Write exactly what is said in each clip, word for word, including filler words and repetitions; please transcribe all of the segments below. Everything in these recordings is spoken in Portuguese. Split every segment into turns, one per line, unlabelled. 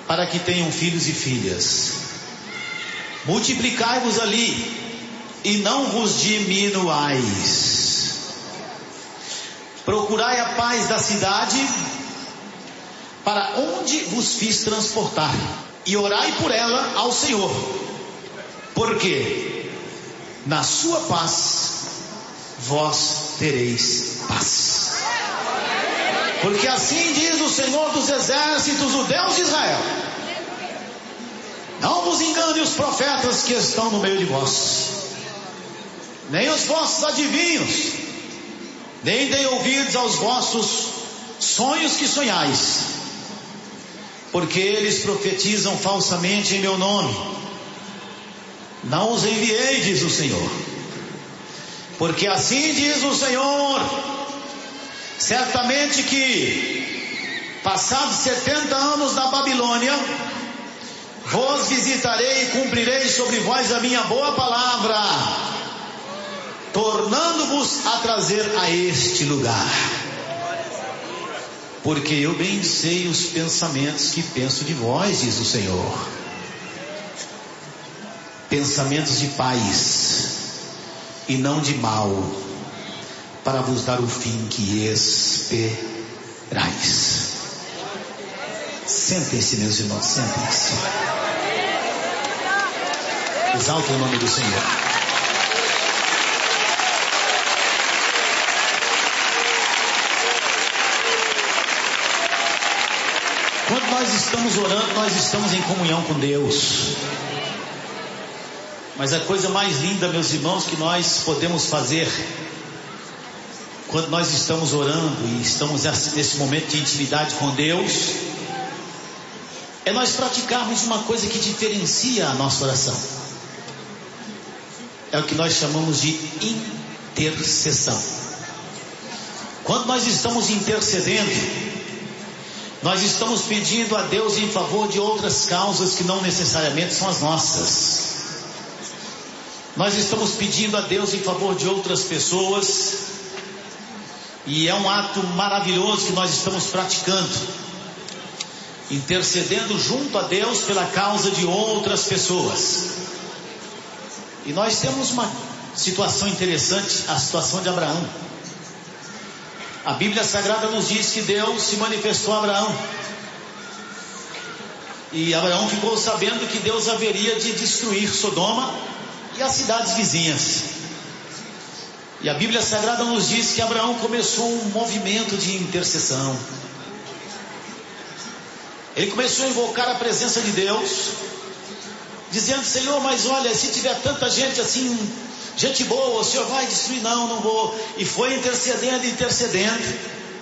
para que tenham filhos e filhas. Multiplicai-vos ali, e não vos diminuais. Procurai a paz da cidade, para onde vos fiz transportar, e orai por ela ao Senhor, porque na sua paz vós tereis paz. Porque assim diz o Senhor dos exércitos, o Deus de Israel: não vos engane os profetas que estão no meio de vós, nem os vossos adivinhos, nem deem ouvidos aos vossos sonhos que sonhais, porque eles profetizam falsamente em meu nome. Não os enviei, diz o Senhor. Porque assim diz o Senhor: certamente que, passados setenta anos da Babilônia, vos visitarei e cumprirei sobre vós a minha boa palavra, tornando-vos a trazer a este lugar. Porque eu bem sei os pensamentos que penso de vós, diz o Senhor. Pensamentos de paz e não de mal, para vos dar o fim que esperais. Sentem-se, meus irmãos, sentem-se. Exalta o nome do Senhor. Quando nós estamos orando, nós estamos em comunhão com Deus. Mas a coisa mais linda, meus irmãos, que nós podemos fazer quando nós estamos orando e estamos nesse momento de intimidade com Deus, é nós praticarmos uma coisa que diferencia a nossa oração. É o que nós chamamos de intercessão. Quando nós estamos intercedendo, nós estamos pedindo a Deus em favor de outras causas que não necessariamente são as nossas. Nós estamos pedindo a Deus em favor de outras pessoas, e é um ato maravilhoso que nós estamos praticando, intercedendo junto a Deus pela causa de outras pessoas. E nós temos uma situação interessante, a situação de Abraão. A Bíblia Sagrada nos diz que Deus se manifestou a Abraão, e Abraão ficou sabendo que Deus haveria de destruir Sodoma e as cidades vizinhas. E a Bíblia Sagrada nos diz que Abraão começou um movimento de intercessão. Ele começou a invocar a presença de Deus, dizendo: Senhor, mas olha, se tiver tanta gente assim, gente boa, o Senhor vai destruir? Não, não vou. E foi intercedendo, intercedendo,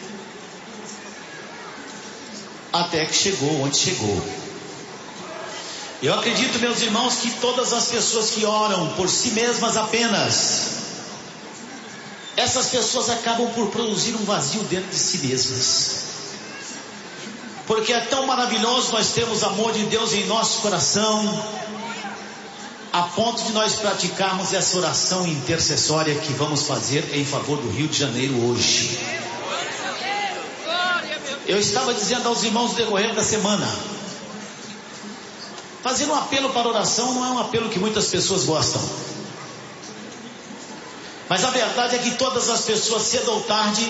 até que chegou onde chegou. Eu acredito, meus irmãos, que todas as pessoas que oram por si mesmas apenas, essas pessoas acabam por produzir um vazio dentro de si mesmas. Porque é tão maravilhoso nós termos amor de Deus em nosso coração, a ponto de nós praticarmos essa oração intercessória que vamos fazer em favor do Rio de Janeiro hoje. Eu estava dizendo aos irmãos no decorrer da semana, fazer um apelo para oração não é um apelo que muitas pessoas gostam. Mas a verdade é que todas as pessoas, cedo ou tarde,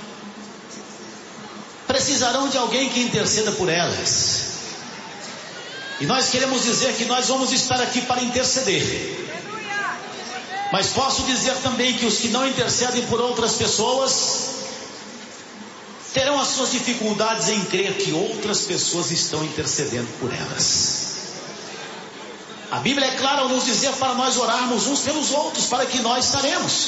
precisarão de alguém que interceda por elas. E nós queremos dizer que nós vamos estar aqui para interceder. Mas posso dizer também que os que não intercedem por outras pessoas terão as suas dificuldades em crer que outras pessoas estão intercedendo por elas. A Bíblia é clara ao nos dizer para nós orarmos uns pelos outros, para que nós saremos.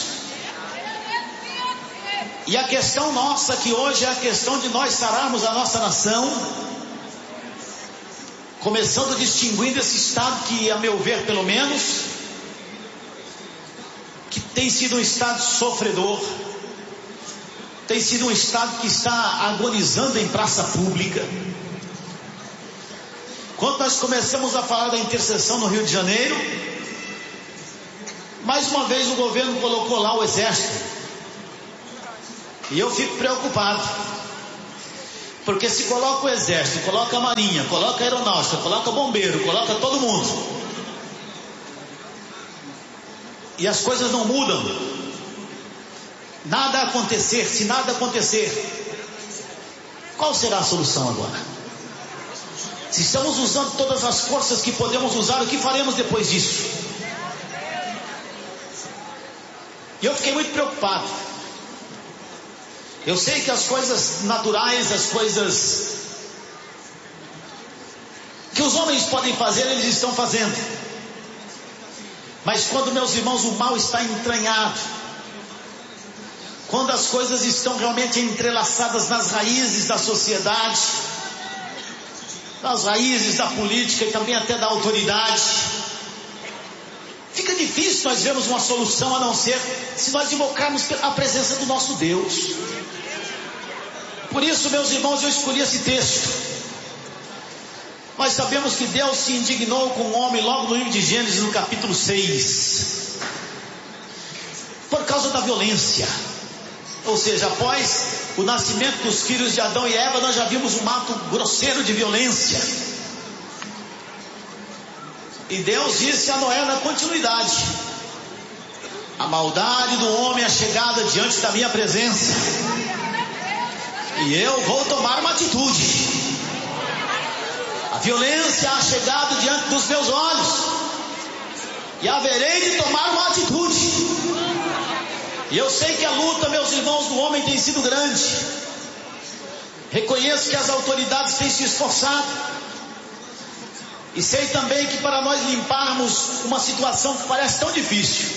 E a questão nossa aqui hoje é a questão de nós sararmos a nossa nação, começando distinguindo esse estado que, a meu ver pelo menos, que tem sido um estado sofredor, tem sido um estado que está agonizando em praça pública. Quando nós começamos a falar da intercessão no Rio de Janeiro, mais uma vez o governo colocou lá o exército. E eu fico preocupado, Porque se coloca o exército, coloca a marinha, coloca a aeronáutica, coloca o bombeiro, coloca todo mundo, e as coisas não mudam, nada acontecer, se nada acontecer, qual será a solução agora? Se estamos usando todas as forças que podemos usar, o que faremos depois disso? E eu fiquei muito preocupado. Eu sei que as coisas naturais, as coisas que os homens podem fazer, eles estão fazendo. Mas quando, meus irmãos, o mal está entranhado, quando as coisas estão realmente entrelaçadas nas raízes da sociedade, nas raízes da política e também até da autoridade, fica difícil nós vermos uma solução a não ser se nós invocarmos a presença do nosso Deus. Por isso, meus irmãos, eu escolhi esse texto. Nós sabemos que Deus se indignou com o homem logo no livro de Gênesis, no capítulo seis, por causa da violência. Ou seja, após o nascimento dos filhos de Adão e Eva, nós já vimos um ato grosseiro de violência. E Deus disse a Noé na continuidade: a maldade do homem é chegada diante da minha presença, e eu vou tomar uma atitude. A violência ha chegado diante dos meus olhos, e haverei de tomar uma atitude. E eu sei que a luta, meus irmãos, do homem tem sido grande. Reconheço que as autoridades têm se esforçado. E sei também que para nós limparmos uma situação que parece tão difícil,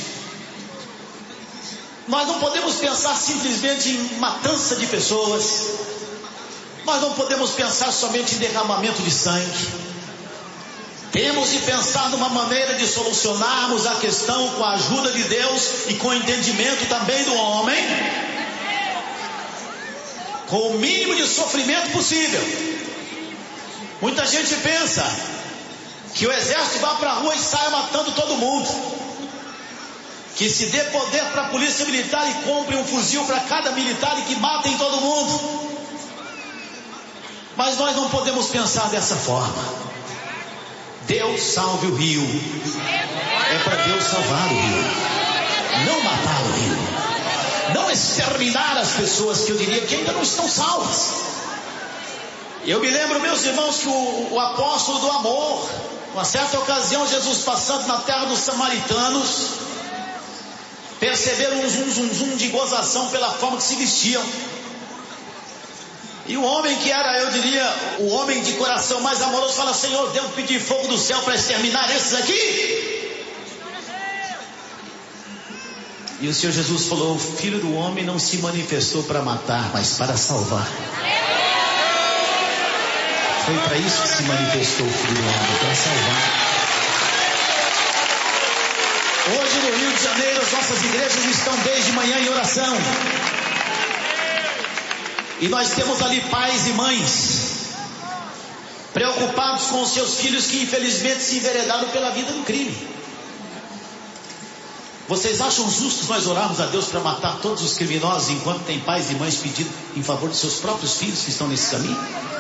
nós não podemos pensar simplesmente em matança de pessoas. Nós não podemos pensar somente em derramamento de sangue. Temos de pensar numa maneira de solucionarmos a questão com a ajuda de Deus e com o entendimento também do homem, com o mínimo de sofrimento possível. Muita gente pensa que o exército vá para a rua e saia matando todo mundo, que se dê poder para a polícia militar e compre um fuzil para cada militar e que matem todo mundo. Mas nós não podemos pensar dessa forma. Deus salve o rio. É para Deus salvar o rio, não matar o rio, não exterminar as pessoas que eu diria que ainda não estão salvas. Eu me lembro, meus irmãos, que o, o apóstolo do amor, uma certa ocasião, Jesus passando na terra dos samaritanos, perceberam um zum, zum, zum de gozação pela forma que se vestiam. E o homem que era, eu diria, o homem de coração mais amoroso, fala: Senhor, devo pedir fogo do céu para exterminar esses aqui? E o Senhor Jesus falou: o Filho do Homem não se manifestou para matar, mas para salvar. Foi para isso que se manifestou o Filho do Homem, para salvar. Hoje no Rio de Janeiro, as nossas igrejas estão desde manhã em oração. E nós temos ali pais e mães preocupados com os seus filhos que infelizmente se enveredaram pela vida do crime. Vocês acham justo nós orarmos a Deus para matar todos os criminosos enquanto tem pais e mães pedindo em favor de seus próprios filhos que estão nesse caminho?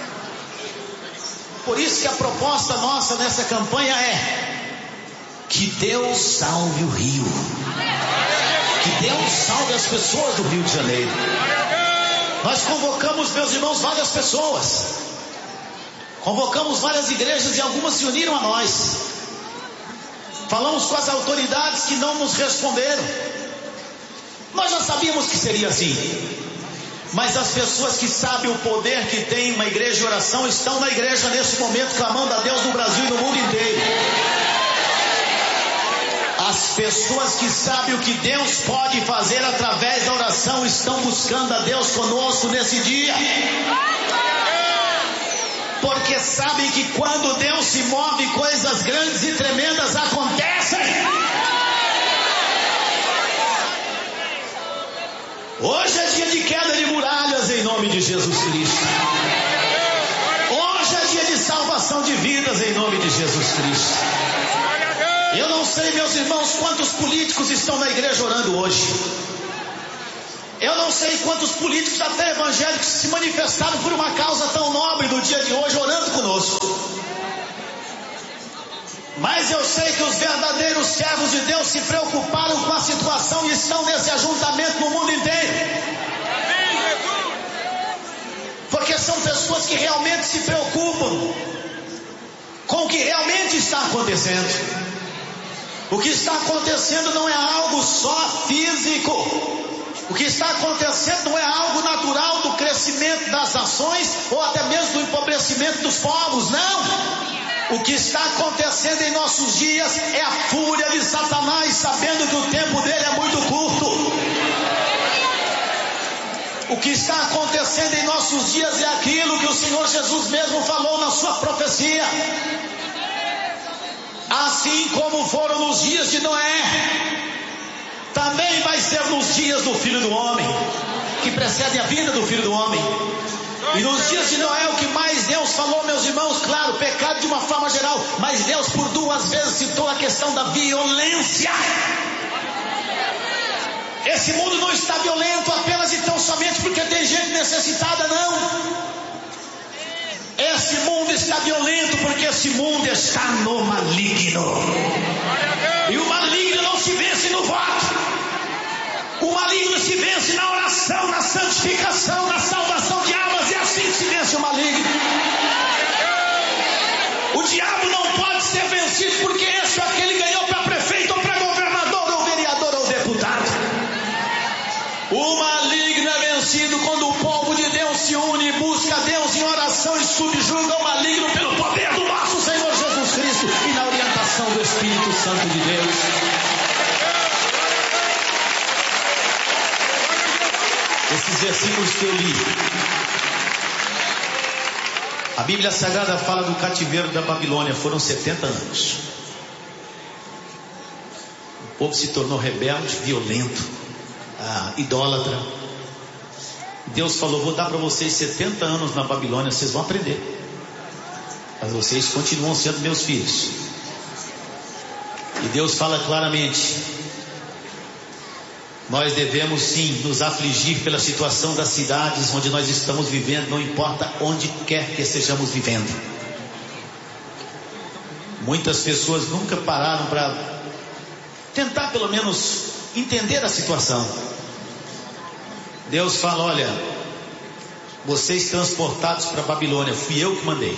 Por isso que a proposta nossa nessa campanha é: que Deus salve o Rio, que Deus salve as pessoas do Rio de Janeiro. Nós convocamos, meus irmãos, várias pessoas, convocamos várias igrejas e algumas se uniram a nós. Falamos com as autoridades que não nos responderam. Nós já sabíamos que seria assim, mas as pessoas que sabem o poder que tem uma igreja de oração estão na igreja nesse momento, clamando a Deus no Brasil e no mundo inteiro. As pessoas que sabem o que Deus pode fazer através da oração estão buscando a Deus conosco nesse dia, porque sabem que quando Deus se move, coisas grandes e tremendas acontecem. Hoje é dia de queda de muralhas em nome de Jesus Cristo. Hoje é dia de salvação de vidas em nome de Jesus Cristo. Eu não sei, meus irmãos, quantos políticos estão na igreja orando hoje. Eu não sei quantos políticos até evangélicos se manifestaram por uma causa tão nobre do dia de hoje, orando conosco. Mas eu sei que os verdadeiros servos de Deus se preocuparam com a situação e estão nesse ajuntamento no mundo inteiro. Porque são pessoas que realmente se preocupam com o que realmente está acontecendo. O que está acontecendo não é algo só físico. O que está acontecendo não é algo natural do crescimento das nações ou até mesmo do empobrecimento dos povos, não. O que está acontecendo em nossos dias é a fúria de Satanás, sabendo que o tempo dele é muito curto. O que está acontecendo em nossos dias é aquilo que o Senhor Jesus mesmo falou na sua profecia. Assim como foram nos dias de Noé, também vai ser nos dias do Filho do Homem, que precedem a vinda do Filho do Homem. E nos dias de Noé, o que mais Deus falou, meus irmãos, claro, pecado de uma forma geral, mas Deus por duas vezes citou a questão da violência. Esse mundo não está violento apenas e tão somente porque tem gente necessitada, não. Esse mundo está violento porque esse mundo está no maligno. E o maligno não se vence no voto. O maligno se vence na oração, na santificação, na salvação de almas. E assim que se vence o maligno. O diabo não pode ser vencido porque esse ou aquele ganhou para prefeito ou para governador ou vereador ou deputado. O maligno é vencido quando o povo de Deus se une e busca a Deus em oração e subjuga o maligno pelo poder do nosso Senhor Jesus Cristo e na orientação do Espírito Santo de Deus. Esses versículos que eu li, a Bíblia Sagrada fala do cativeiro da Babilônia, foram setenta anos. O povo se tornou rebelde, violento, ah, idólatra. Deus falou: vou dar para vocês setenta anos na Babilônia, vocês vão aprender, mas vocês continuam sendo meus filhos. E Deus fala claramente: nós devemos sim nos afligir pela situação das cidades onde nós estamos vivendo, não importa onde quer que estejamos vivendo. Muitas pessoas nunca pararam para tentar pelo menos entender a situação. Deus fala: olha, vocês transportados para a Babilônia, fui eu que mandei.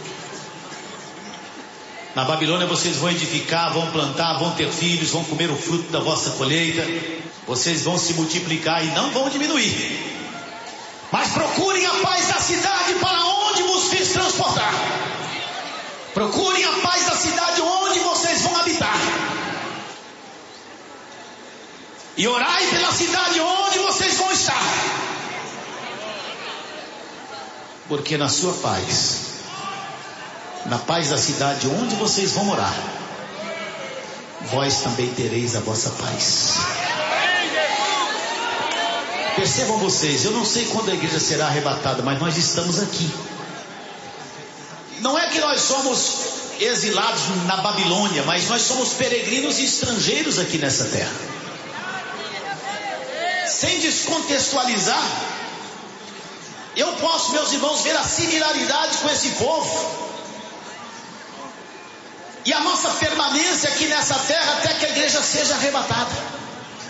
Na Babilônia vocês vão edificar, vão plantar, vão ter filhos, vão comer o fruto da vossa colheita. Vocês vão se multiplicar e não vão diminuir. Mas procurem a paz da cidade para onde vos fiz transportar. Procurem a paz da cidade onde vocês vão habitar. E orai pela cidade onde vocês vão estar. Porque na sua paz, na paz da cidade onde vocês vão morar, vós também tereis a vossa paz. Percebam vocês, eu não sei quando a igreja será arrebatada, mas nós estamos aqui. Não é que nós somos exilados na Babilônia, mas nós somos peregrinos e estrangeiros aqui nessa terra. Sem descontextualizar, eu posso, meus irmãos, ver a similaridade com esse povo e a nossa permanência aqui nessa terra até que a igreja seja arrebatada.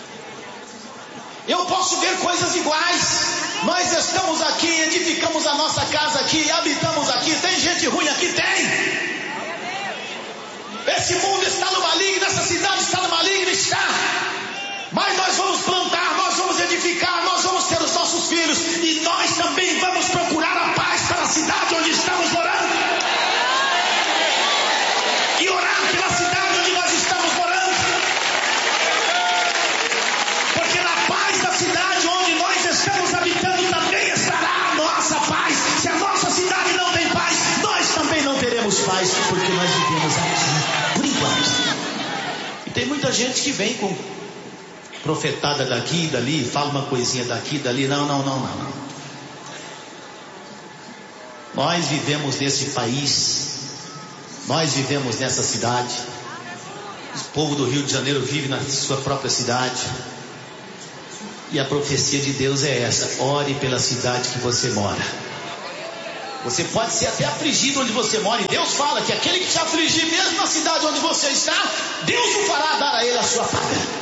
Eu posso ver coisas iguais. Nós estamos aqui, edificamos a nossa casa aqui, habitamos aqui. Tem gente ruim aqui? Tem. Esse mundo está no maligno, essa cidade está no maligno, está. Mas nós vamos plantar, nós vamos edificar, nós vamos ter os nossos filhos. E nós também vamos procurar a paz para a cidade onde estamos morando. E orar pela cidade onde nós estamos morando. Porque na paz da cidade onde nós estamos habitando também estará a nossa paz. Se a nossa cidade não tem paz, nós também não teremos paz, porque nós vivemos aqui, por enquanto. E tem muita gente que vem com profetada daqui e dali, fala uma coisinha daqui e dali. Não, não, não, não, não. Nós vivemos nesse país, nós vivemos nessa cidade. O povo do Rio de Janeiro vive na sua própria cidade. E a profecia de Deus é essa: ore pela cidade que você mora. Você pode ser até afligido onde você mora, e Deus fala que aquele que te afligir mesmo na cidade onde você está, Deus o fará dar a ele a sua paga.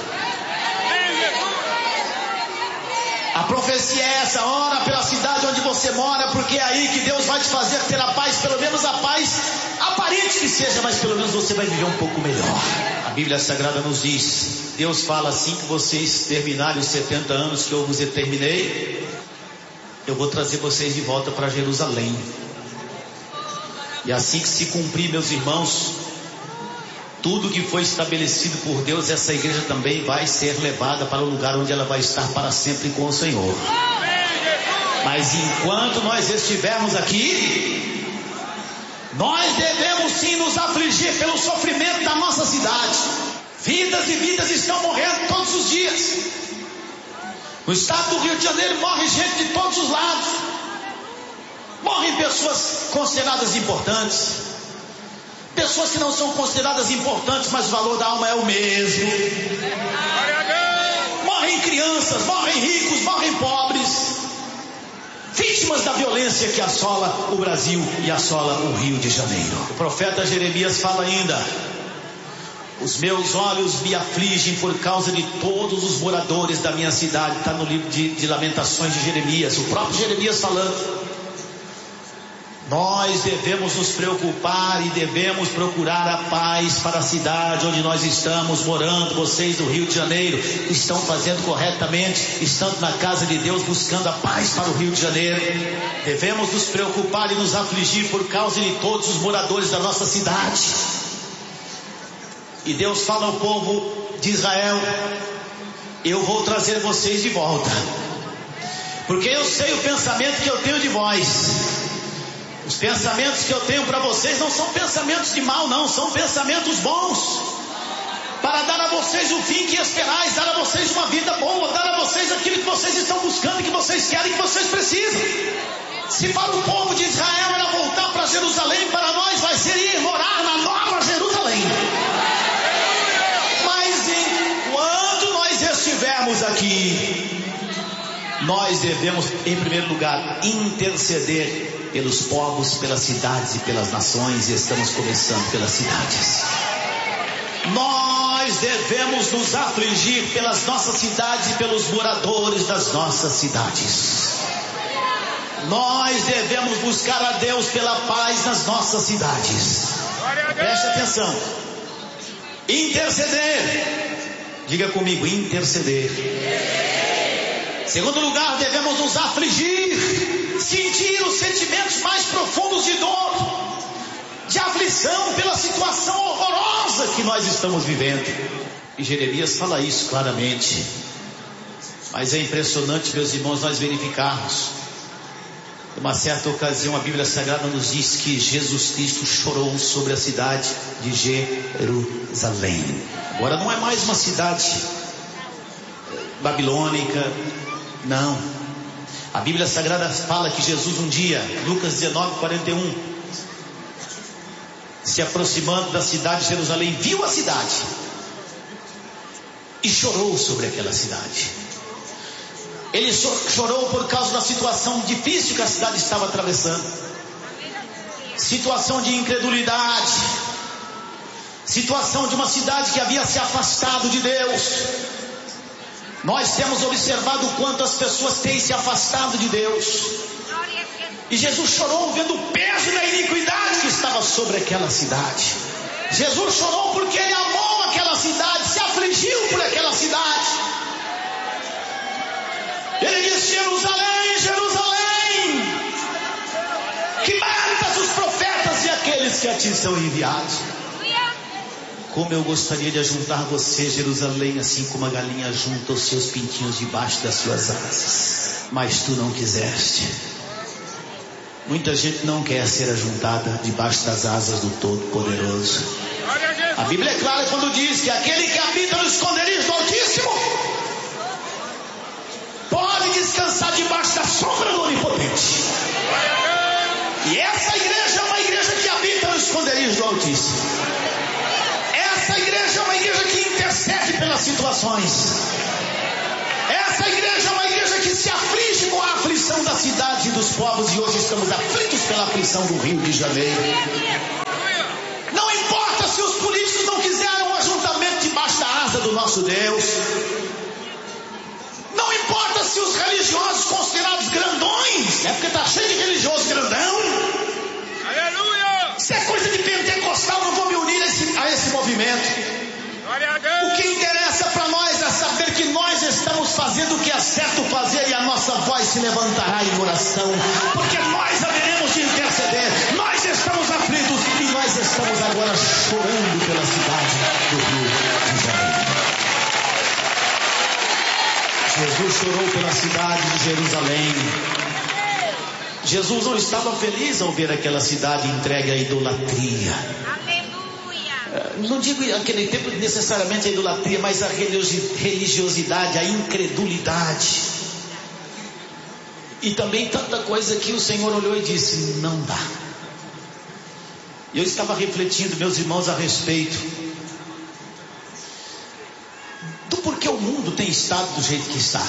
A profecia é essa: ora pela cidade onde você mora, porque é aí que Deus vai te fazer ter a paz, pelo menos a paz aparente que seja, mas pelo menos você vai viver um pouco melhor. A Bíblia Sagrada nos diz, Deus fala: assim que vocês terminarem os setenta anos que eu vos determinei, eu vou trazer vocês de volta para Jerusalém. E assim que se cumprir, meus irmãos, tudo que foi estabelecido por Deus, essa igreja também vai ser levada para o lugar onde ela vai estar para sempre com o Senhor. Mas enquanto nós estivermos aqui, nós devemos sim nos afligir pelo sofrimento da nossa cidade. Vidas e vidas estão morrendo todos os dias. No estado do Rio de Janeiro morre gente de todos os lados. Morrem pessoas consideradas importantes, pessoas que não são consideradas importantes, mas o valor da alma é o mesmo. Morrem crianças, morrem ricos, morrem pobres, vítimas da violência que assola o Brasil e assola o Rio de Janeiro. O profeta Jeremias fala ainda: os meus olhos me afligem por causa de todos os moradores da minha cidade. Está no livro de, de Lamentações de Jeremias, o próprio Jeremias falando. Nós devemos nos preocupar e devemos procurar a paz para a cidade onde nós estamos morando. Vocês do Rio de Janeiro estão fazendo corretamente, estando na casa de Deus, buscando a paz para o Rio de Janeiro. Devemos nos preocupar e nos afligir por causa de todos os moradores da nossa cidade. E Deus fala ao povo de Israel: eu vou trazer vocês de volta, porque eu sei o pensamento que eu tenho de vós. Os pensamentos que eu tenho para vocês não são pensamentos de mal, não, são pensamentos bons, para dar a vocês o fim que esperais, dar a vocês uma vida boa, dar a vocês aquilo que vocês estão buscando, que vocês querem, que vocês precisam. Se para o povo de Israel era voltar para Jerusalém, para nós vai ser ir morar na Nova Jerusalém. Mas enquanto nós estivermos aqui, nós devemos, em primeiro lugar, interceder pelos povos, pelas cidades e pelas nações, e estamos começando pelas cidades. Nós devemos nos afligir pelas nossas cidades e pelos moradores das nossas cidades. Nós devemos buscar a Deus pela paz nas nossas cidades. Preste atenção: interceder. Diga comigo: interceder. Segundo lugar, devemos nos afligir, sentir os sentimentos mais profundos de dor, de aflição pela situação horrorosa que nós estamos vivendo. E Jeremias fala isso claramente. Mas é impressionante, meus irmãos, nós verificarmos. Numa certa ocasião, a Bíblia Sagrada nos diz que Jesus Cristo chorou sobre a cidade de Jerusalém. Agora não é mais uma cidade babilônica, não. A Bíblia Sagrada fala que Jesus um dia, Lucas dezenove, quarenta e um, se aproximando da cidade de Jerusalém, viu a cidade e chorou sobre aquela cidade. Ele chorou por causa da situação difícil que a cidade estava atravessando, situação de incredulidade, situação de uma cidade que havia se afastado de Deus. Nós temos observado o quanto as pessoas têm se afastado de Deus. E Jesus chorou vendo o peso da iniquidade que estava sobre aquela cidade. Jesus chorou porque Ele amou aquela cidade, se afligiu por aquela cidade. Ele disse: Jerusalém, Jerusalém, que matas os profetas e aqueles que a ti são enviados. Como eu gostaria de ajuntar você, Jerusalém, assim como a galinha junta os seus pintinhos debaixo das suas asas. Mas tu não quiseste. Muita gente não quer ser ajuntada debaixo das asas do Todo-Poderoso. A Bíblia é clara quando diz que aquele que habita no esconderijo do Altíssimo pode descansar debaixo da sombra do Onipotente. E essa igreja é uma igreja que habita no esconderijo do Altíssimo. Essa igreja é uma igreja que intercede pelas situações. Essa igreja se aflige com a aflição da cidade e dos povos, e hoje estamos aflitos pela aflição do Rio de Janeiro. Não importa se os políticos não quiseram um ajuntamento debaixo da asa do nosso Deus. Não importa se os religiosos considerados grandões, é porque está cheio de religioso grandão.
Aleluia!
Se é coisa de pentecostal, não vou me unir a esse, a esse movimento. O que interessa para nós é saber que nós estamos fazendo o que é certo fazer, e a nossa voz se levantará em oração, porque nós haveremos de interceder. Nós estamos aflitos e nós estamos agora chorando pela cidade do Rio de Janeiro. Jesus chorou pela cidade de Jerusalém. Jesus não estava feliz ao ver aquela cidade entregue à idolatria. Não digo aquele tempo necessariamente a idolatria, mas a religiosidade, a incredulidade. E também tanta coisa que o Senhor olhou e disse: não dá. Eu estava refletindo, meus irmãos, a respeito do porquê o mundo tem estado do jeito que está.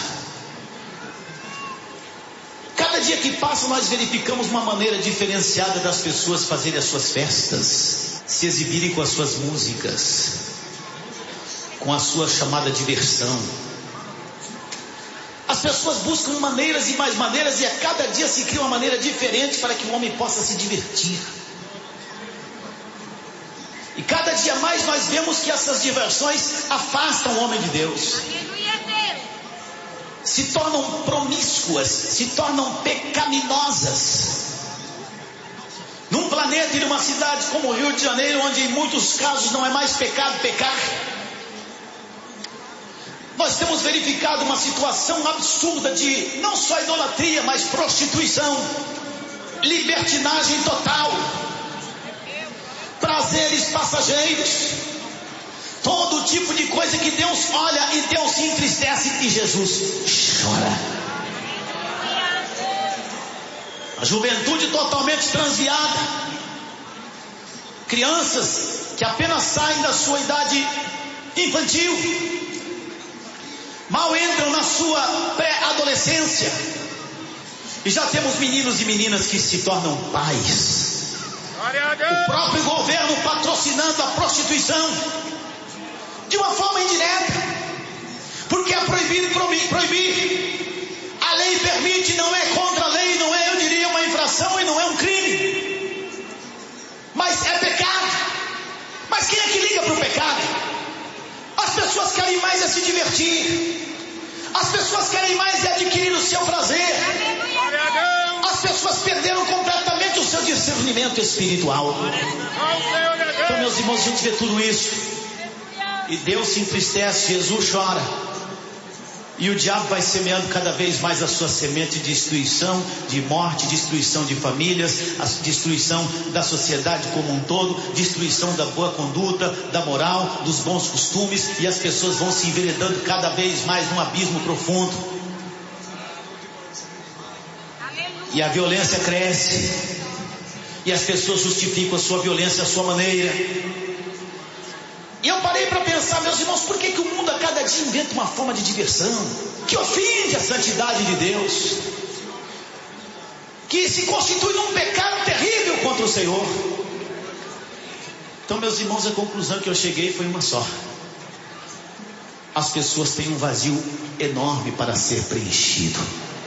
Cada dia que passa nós verificamos uma maneira diferenciada das pessoas fazerem as suas festas, se exibirem com as suas músicas, com a sua chamada diversão. As pessoas buscam maneiras e mais maneiras, e a cada dia se cria uma maneira diferente para que o homem possa se divertir. E cada dia mais nós vemos que essas diversões afastam o homem de Deus, se tornam promíscuas, se tornam pecaminosas. Num planeta e numa cidade como o Rio de Janeiro, onde em muitos casos não é mais pecado pecar, nós temos verificado uma situação absurda de não só idolatria, mas prostituição, libertinagem total, prazeres passageiros, todo tipo de coisa que Deus olha e Deus se entristece e Jesus chora. A juventude totalmente transviada, crianças que apenas saem da sua idade infantil, mal entram na sua pré-adolescência, e já temos meninos e meninas que se tornam pais. O próprio governo patrocinando a prostituição de uma forma indireta, porque é proibido proibir. A lei permite, não é contra a lei, não é, eu diria, uma infração e não é um crime, mas é pecado. Mas quem é que liga para o pecado? As pessoas querem mais é se divertir, as pessoas querem mais é adquirir o seu prazer, as pessoas perderam completamente o seu discernimento espiritual. Então, meus irmãos, a gente vê tudo isso e Deus se entristece, Jesus chora, e o diabo vai semeando cada vez mais a sua semente de destruição, de morte, destruição de famílias, a destruição da sociedade como um todo, destruição da boa conduta, da moral, dos bons costumes, e as pessoas vão se enveredando cada vez mais num abismo profundo. E a violência cresce, e as pessoas justificam a sua violência à sua maneira. E eu parei para pensar, meus irmãos, por que, que o mundo a cada dia inventa uma forma de diversão que ofende a santidade de Deus, que se constitui num pecado terrível contra o Senhor? Então, meus irmãos, a conclusão que eu cheguei foi uma só: as pessoas têm um vazio enorme para ser preenchido.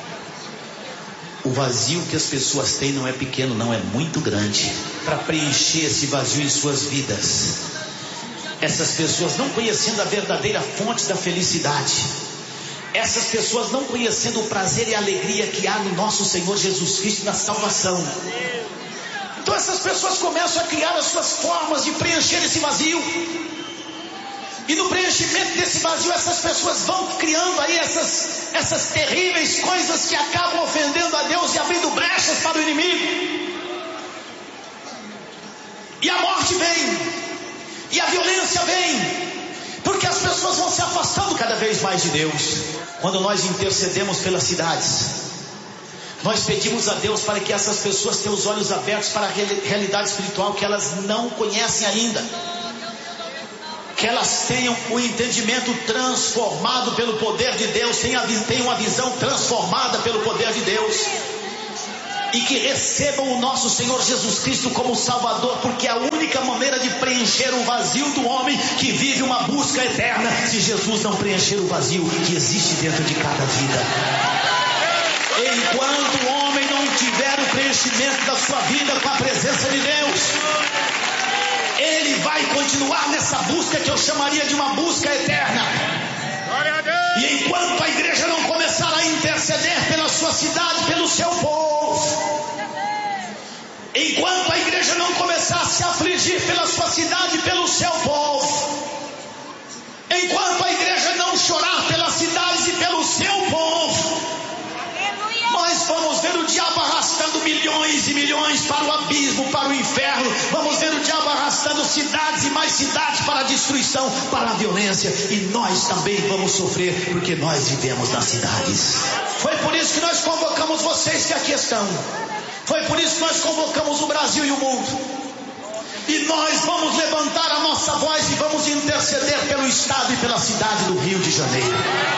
O vazio que as pessoas têm não é pequeno, não, é muito grande. Para preencher esse vazio em suas vidas, essas pessoas não conhecendo a verdadeira fonte da felicidade, essas pessoas não conhecendo o prazer e a alegria que há no nosso Senhor Jesus Cristo na salvação, então essas pessoas começam a criar as suas formas de preencher esse vazio. E no preenchimento desse vazio, essas pessoas vão criando aí essas, essas terríveis coisas que acabam ofendendo a Deus e abrindo brechas para o inimigo. E a morte vem, e a violência vem, porque as pessoas vão se afastando cada vez mais de Deus. Quando nós intercedemos pelas cidades, nós pedimos a Deus para que essas pessoas tenham os olhos abertos para a realidade espiritual que elas não conhecem ainda, que elas tenham o entendimento transformado pelo poder de Deus, tenham uma visão transformada pelo poder de Deus, e que recebam o nosso Senhor Jesus Cristo como Salvador, porque é a única maneira de preencher o vazio do homem que vive uma busca eterna, se Jesus não preencher o vazio que existe dentro de cada vida. Enquanto o homem não tiver o preenchimento da sua vida com a presença de Deus, ele vai continuar nessa busca que eu chamaria de uma busca eterna. E enquanto a igreja não começar a interceder pela sua cidade, pelo seu povo, enquanto a igreja não começar a se afligir pela sua cidade e pelo seu povo, enquanto a igreja não chorar pelas cidades e pelo seu povo, nós vamos ver o diabo arrastando milhões e milhões para o abismo, para o inferno. Vamos ver o diabo arrastando cidades e mais cidades para a destruição, para a violência. E nós também vamos sofrer, porque nós vivemos nas cidades. Foi por isso que nós convocamos vocês que aqui estão. Foi por isso que nós convocamos o Brasil e o mundo. E nós vamos levantar a nossa voz e vamos interceder pelo estado e pela cidade do Rio de Janeiro.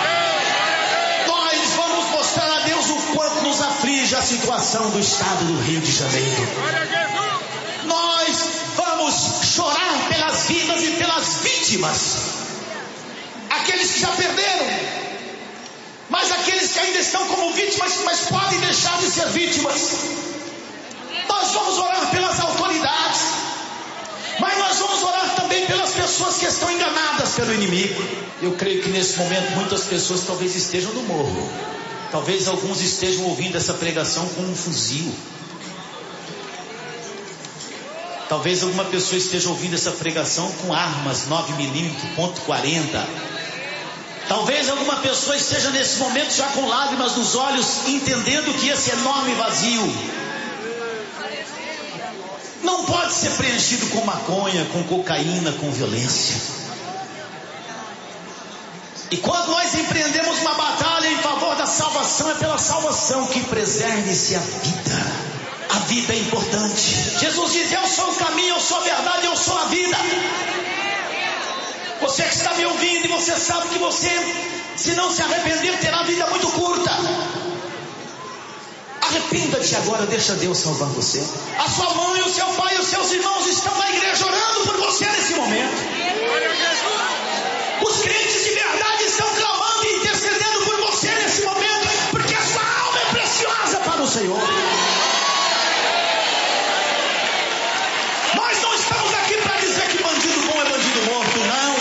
Nós vamos mostrar a Deus o quanto nos aflige a situação do estado do Rio de Janeiro. Nós vamos chorar pelas vidas e pelas vítimas, aqueles que já perderam, mas aqueles que ainda estão como vítimas, mas podem deixar de ser vítimas. Nós vamos orar pelas autoridades, mas nós vamos orar também pelas pessoas que estão enganadas pelo inimigo. Eu creio que nesse momento muitas pessoas talvez estejam no morro. Talvez alguns estejam ouvindo essa pregação com um fuzil. Talvez alguma pessoa esteja ouvindo essa pregação com armas nove milímetros, ponto quarenta. Talvez alguma pessoa esteja nesse momento já com lágrimas nos olhos, entendendo que esse enorme vazio não pode ser preenchido com maconha, com cocaína, com violência. E quando nós empreendemos uma batalha em favor da salvação, é pela salvação que preserve-se a vida. A vida é importante. Jesus diz: eu sou o caminho, eu sou a verdade, eu sou a vida. Você que está me ouvindo e você sabe que você, se não se arrepender, terá a vida muito curta. Arrependa-te agora, deixa Deus salvar você. A sua mãe, o seu pai e os seus irmãos estão na igreja orando por você nesse momento. Os crentes de verdade estão clamando e intercedendo por você nesse momento, porque a sua alma é preciosa para o Senhor. Nós não estamos aqui para dizer que bandido bom é bandido morto, não.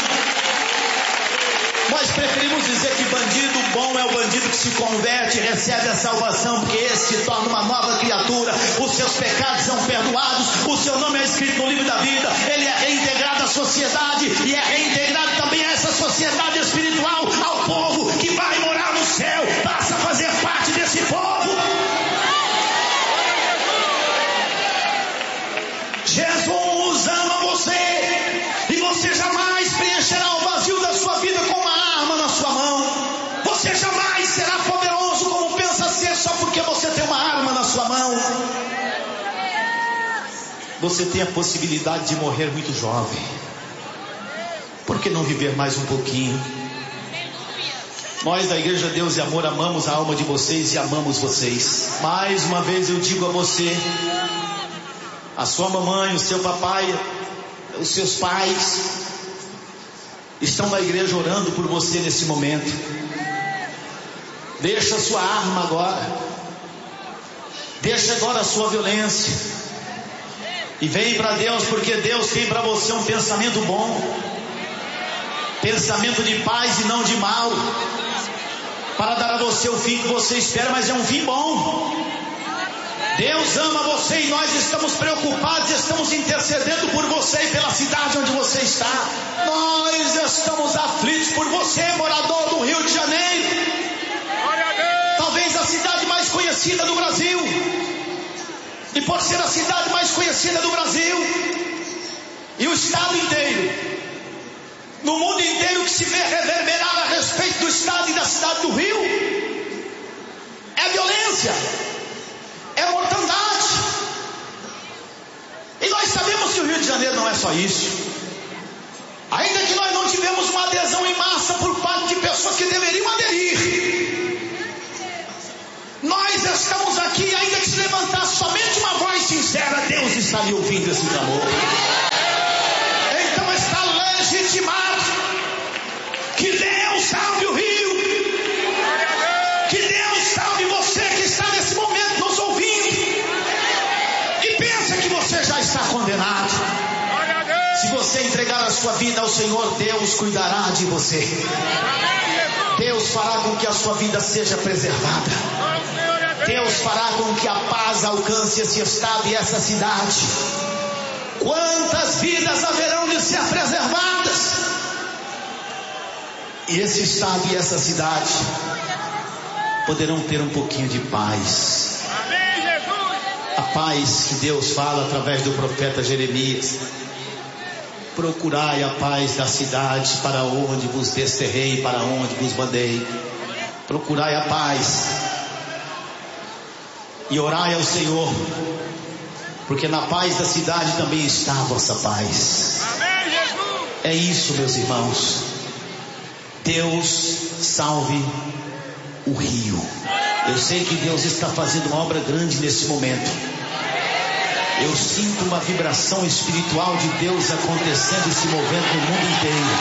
Nós preferimos dizer que bandido bom é o bandido que se converte e recebe a salvação, porque esse se torna uma nova criatura, os seus pecados são perdoados, o seu nome é escrito no livro da vida, ele é reintegrado à sociedade e é reintegrado também a essa sociedade espiritual, ao povo que vai morar no céu, passa a fazer parte desse povo. Jesus ama você, e você jamais preencherá o vazio da sua vida com uma arma na sua mão. Você jamais será poderoso como pensa ser só porque você tem uma arma na sua mão. Você tem a possibilidade de morrer muito jovem. Por que não viver mais um pouquinho? Nós da Igreja Deus e Amor amamos a alma de vocês e amamos vocês. Mais uma vez eu digo a você, a sua mamãe, o seu papai, os seus pais estão na igreja orando por você nesse momento. Deixa a sua arma agora, deixa agora a sua violência e vem para Deus, porque Deus tem para você um pensamento bom, pensamento de paz e não de mal, para dar a você o fim que você espera, mas é um fim bom. Deus ama você e nós estamos preocupados, estamos intercedendo por você e pela cidade onde você está. Nós estamos aflitos por você, morador do Rio de Janeiro, talvez a cidade mais conhecida do Brasil. E por ser a cidade mais conhecida do Brasil e o estado inteiro, no mundo inteiro, que se vê reverberar a respeito do estado e da cidade do Rio, é violência, é mortandade. E nós sabemos que o Rio de Janeiro não é só isso. Ainda que nós não levantar somente uma voz sincera, Deus está lhe ouvindo esse clamor. Então está legitimado que Deus salve o Rio, que Deus salve você que está nesse momento nos ouvindo e pensa que você já está condenado. Se você entregar a sua vida ao Senhor, Deus cuidará de você. Deus fará com que a sua vida seja preservada. Deus fará com que a paz alcance esse estado e essa cidade. Quantas vidas haverão de ser preservadas? E esse estado e essa cidade poderão ter um pouquinho de paz. A paz que Deus fala através do profeta Jeremias. Procurai a paz da cidade, para onde vos desterrei, para onde vos mandei. Procurai a paz e orai ao Senhor, porque na paz da cidade também está a vossa paz. É isso, meus irmãos. Deus salve o Rio. Eu sei que Deus está fazendo uma obra grande nesse momento. Eu sinto uma vibração espiritual de Deus acontecendo e se movendo no mundo inteiro.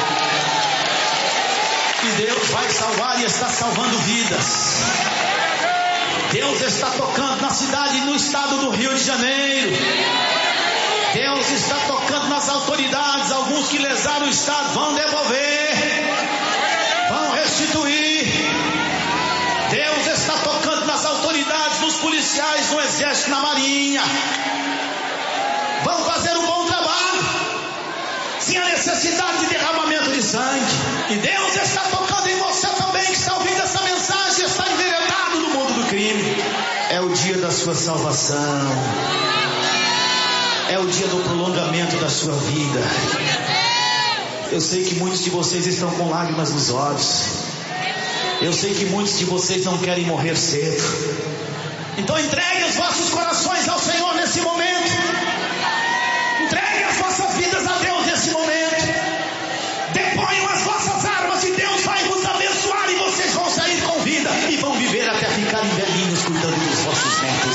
E Deus vai salvar e está salvando vidas. Deus está tocando na cidade e no estado do Rio de Janeiro. Deus está tocando nas autoridades. Alguns que lesaram o estado vão devolver, vão restituir. Deus está tocando nas autoridades, nos policiais, no exército, na marinha. Vão fazer um bom trabalho, sem a necessidade de derramamento de sangue. E Deus está tocando em você também, que está ouvindo essa mensagem, está enveredado no mundo do crime. É o dia da sua salvação. É o dia do prolongamento da sua vida. Eu sei que muitos de vocês estão com lágrimas nos olhos. Eu sei que muitos de vocês não querem morrer cedo. Então entreguem os vossos corações ao Senhor nesse momento. Entreguem as vossas vidas a Deus nesse momento. Deponham as vossas armas e Deus vai vos abençoar e vocês vão sair com vida e vão viver até ficarem velhinhos cuidando dos vossos netos.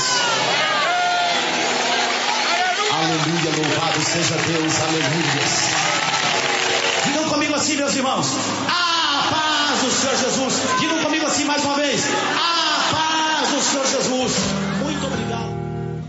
Aleluia, louvado seja Deus, aleluia. Digam comigo assim, meus irmãos: a paz do Senhor Jesus. Digam comigo assim mais uma vez: a paz do Senhor Jesus. Muito obrigado.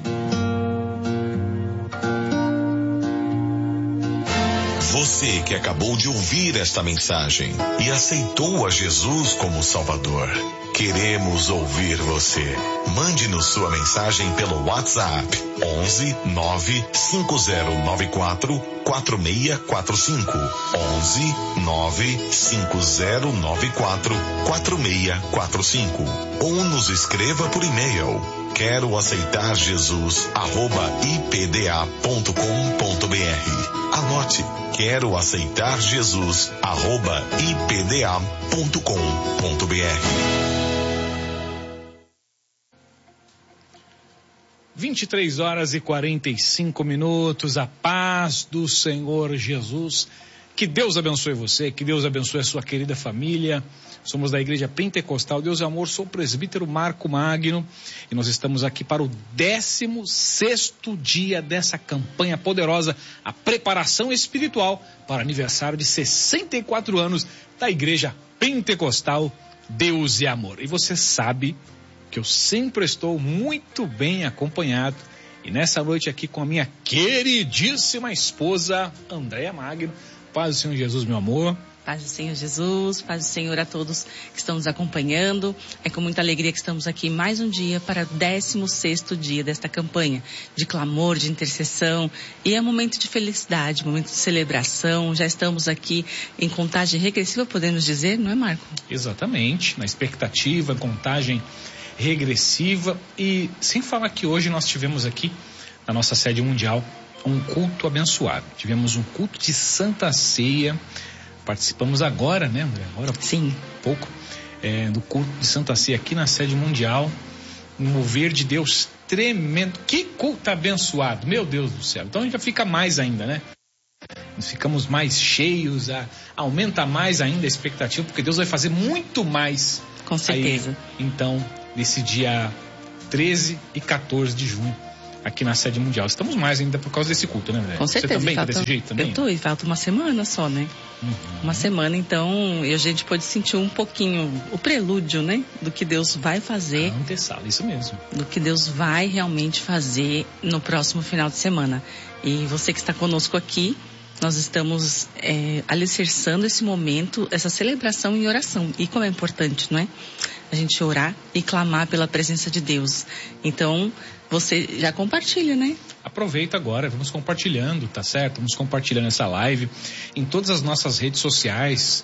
Você que acabou de ouvir esta mensagem e aceitou a Jesus como Salvador, queremos ouvir você. Mande-nos sua mensagem pelo WhatsApp onze nove cinco zero nove quatro quatro seis quatro cinco onze nove cinco zero nove quatro quatro seis quatro cinco ou nos escreva por e-mail quero aceitar Jesus arroba i p d a ponto com ponto b r. Anote: quero aceitar Jesus arroba i p d a ponto com ponto b r.
vinte e três horas e quarenta e cinco minutos. A paz do Senhor Jesus. Que Deus abençoe você, que Deus abençoe a sua querida família. Somos da Igreja Pentecostal Deus e Amor, sou o presbítero Marco Magno e nós estamos aqui para o décimo sexto dia dessa campanha poderosa, a preparação espiritual para o aniversário de sessenta e quatro anos da Igreja Pentecostal Deus e Amor. E você sabe que eu sempre estou muito bem acompanhado e nessa noite aqui com a minha queridíssima esposa Andréia Magno. Paz do Senhor Jesus, meu amor.
Paz do Senhor Jesus, paz do Senhor a todos que estão nos acompanhando. É com muita alegria que estamos aqui mais um dia para o décimo sexto dia desta campanha de clamor, de intercessão. E é um momento de felicidade, momento de celebração. Já estamos aqui em contagem regressiva, podemos dizer, não é, Marco?
Exatamente, na expectativa, contagem regressiva. E sem falar que hoje nós tivemos aqui na nossa sede mundial um culto abençoado. Tivemos um culto de Santa Ceia. Participamos agora, né, André? Agora,
sim,
pouco, é, do culto de Santa Ceia aqui na sede mundial. Um mover de Deus tremendo. Que culto abençoado, meu Deus do céu. Então a gente já fica mais ainda, né? Nós ficamos mais cheios, a, aumenta mais ainda a expectativa, porque Deus vai fazer muito mais.
Com certeza.
Aí, então, nesse dia treze e quatorze de junho, aqui na sede mundial. Estamos mais ainda por causa desse culto, né, André?
Com certeza.
Você também
falta,
tá desse jeito também?
Eu tô, e falta uma semana só, né?
Uhum.
Uma semana, então, e a gente pode sentir um pouquinho o prelúdio, né? Do que Deus vai fazer.
A antessala, isso mesmo.
Do que Deus vai realmente fazer no próximo final de semana. E você que está conosco aqui, nós estamos é, alicerçando esse momento, essa celebração em oração. E como é importante, não é? A gente orar e clamar pela presença de Deus. Então, você já compartilha, né?
Aproveita agora, vamos compartilhando, tá certo? Vamos compartilhando essa live em todas as nossas redes sociais,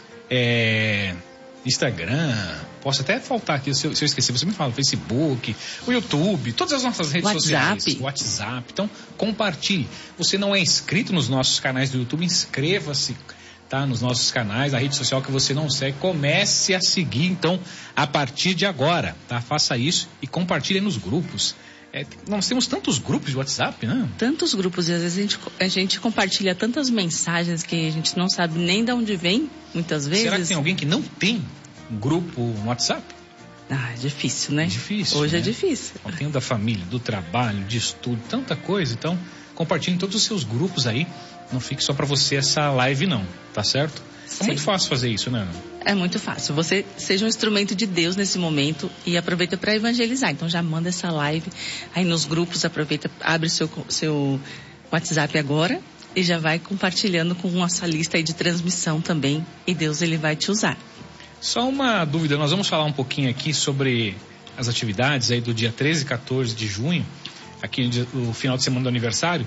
é, Instagram, posso até faltar aqui, se eu, se eu esquecer, você me fala, Facebook, o YouTube, todas as nossas redes
WhatsApp.
sociais, WhatsApp, então compartilhe. Você não é inscrito nos nossos canais do YouTube, inscreva-se, tá? Nos nossos canais, a rede social que você não segue, comece a seguir, então, a partir de agora, tá? Faça isso e compartilhe nos grupos. É, nós temos tantos grupos de WhatsApp, né?
Tantos grupos, e às vezes a gente, a gente compartilha tantas mensagens que a gente não sabe nem de onde vem, muitas vezes.
Será que tem alguém que não tem um grupo no WhatsApp?
Ah, é difícil, né?
É difícil.
Hoje
né?
é difícil.
Eu tenho da família, do trabalho, de estudo, tanta coisa. Então, compartilhe em todos os seus grupos aí. Não fique só para você essa live, não. Tá certo?
Sim.
É muito fácil fazer isso, né, Ana?
É muito fácil. Você seja um instrumento de Deus nesse momento e aproveita para evangelizar. Então já manda essa live aí nos grupos, aproveita, abre seu seu WhatsApp agora e já vai compartilhando com a sua lista aí de transmissão também. E Deus, ele vai te usar.
Só uma dúvida, nós vamos falar um pouquinho aqui sobre as atividades aí do dia treze e quatorze de junho, aqui no final de semana do aniversário,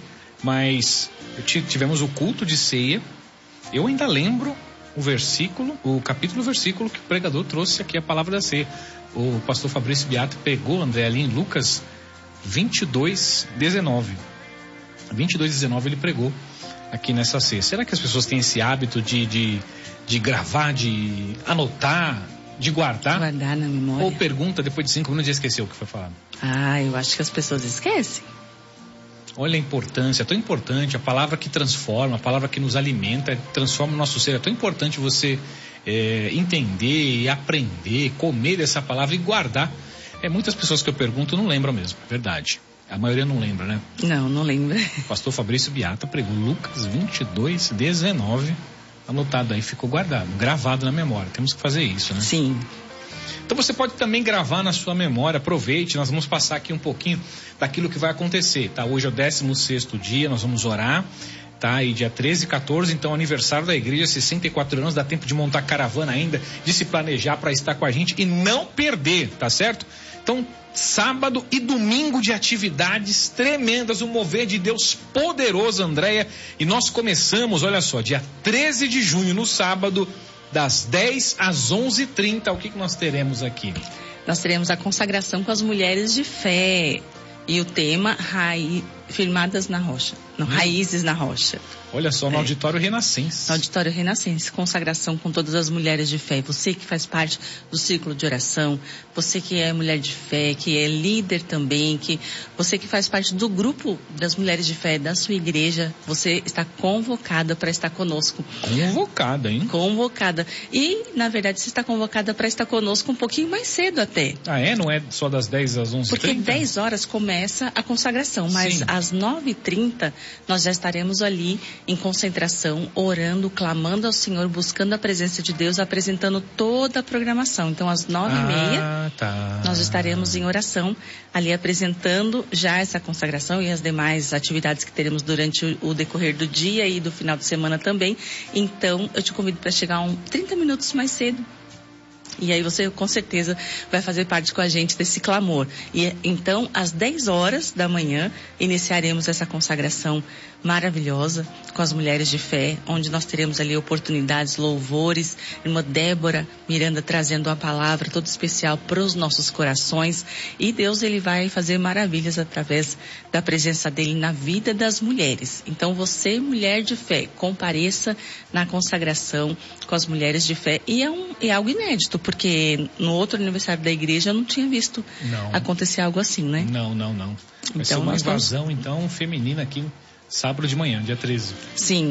mas tivemos o culto de ceia. Eu ainda lembro o versículo, o capítulo do versículo que o pregador trouxe aqui, a palavra da ceia. O pastor Fabrício Beato pegou, André, ali em Lucas vinte e dois, dezenove. vinte e dois, dezenove ele pregou aqui nessa ceia. Será que as pessoas têm esse hábito de, de, de gravar, de anotar, de guardar?
Guardar na memória.
Ou pergunta, depois de cinco minutos já esqueceu o que foi falado?
Ah, eu acho que as pessoas esquecem.
Olha a importância, é tão importante, a palavra que transforma, a palavra que nos alimenta, transforma o nosso ser. É tão importante você é, entender, aprender, comer dessa palavra e guardar. É, muitas pessoas que eu pergunto não lembram mesmo, é verdade. A maioria não lembra, né?
Não, não lembra.
O pastor Fabrício Beata pregou Lucas vinte e dois, dezenove, anotado aí, ficou guardado, gravado na memória. Temos que fazer isso, né?
Sim.
Então você pode também gravar na sua memória, aproveite, nós vamos passar aqui um pouquinho daquilo que vai acontecer, tá? Hoje é o décimo sexto dia, nós vamos orar, tá? E dia treze e quatorze, então aniversário da igreja, sessenta e quatro anos, dá tempo de montar caravana ainda, de se planejar para estar com a gente e não perder, tá certo? Então, sábado e domingo de atividades tremendas, um mover de Deus poderoso, Andréia, e nós começamos, olha só, dia treze de junho, no sábado, das dez às onze e trinta, o que, que nós teremos aqui?
Nós teremos a consagração com as mulheres de fé e o tema Raiz, firmadas na rocha, não, hum. raízes na rocha.
Olha só, no
é.
Auditório Renascense.
No Auditório Renascense, consagração com todas as mulheres de fé. Você que faz parte do círculo de oração, você que é mulher de fé, que é líder também, que você que faz parte do grupo das mulheres de fé da sua igreja, você está convocada para estar conosco.
Convocada, hein?
Convocada. E, na verdade, você está convocada para estar conosco um pouquinho mais cedo até.
Ah, é? Não é só das dez às onze e trinta?
Porque dez horas começa a consagração, mas Sim. às nove e trinta nós já estaremos ali em concentração, orando, clamando ao Senhor, buscando a presença de Deus, apresentando toda a programação. Então, às nove e meia,
ah, tá.
nós estaremos em oração, ali apresentando já essa consagração e as demais atividades que teremos durante o, o decorrer do dia e do final de semana também. Então, eu te convido para chegar um trinta minutos mais cedo. E aí você com certeza vai fazer parte com a gente desse clamor. E então, às dez horas da manhã, iniciaremos essa consagração maravilhosa com as mulheres de fé, onde nós teremos ali oportunidades, louvores, irmã Débora Miranda trazendo a palavra toda especial para os nossos corações. E Deus, ele vai fazer maravilhas através da presença dele na vida das mulheres. Então, você, mulher de fé, compareça na consagração com as mulheres de fé. E é, um, é algo inédito, porque no outro aniversário da igreja eu não tinha visto
não.
acontecer algo assim, né?
Não, não, não. Vai
então,
ser uma
nós
invasão,
vamos...
então, feminina aqui sábado de manhã, dia treze.
Sim.